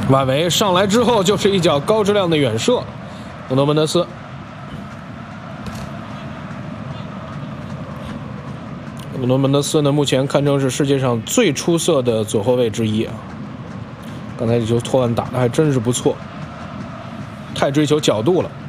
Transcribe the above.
外围上来之后就是一脚高质量的远射，努诺门德斯。努诺门德斯呢，目前堪称是世界上最出色的左后卫之一啊。刚才这球托万打的还真是不错，太追求角度了。